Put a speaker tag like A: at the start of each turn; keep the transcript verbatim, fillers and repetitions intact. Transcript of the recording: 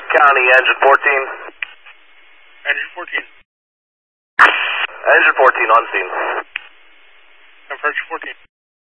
A: County, engine fourteen.
B: Engine fourteen.
A: Engine fourteen on scene.
B: Converge fourteen.